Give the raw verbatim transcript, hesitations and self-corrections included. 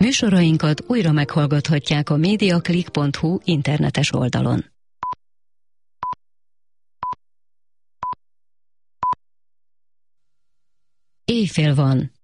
Műsorainkat újra meghallgathatják a mediaclick pont hu internetes oldalon. Éjfél van.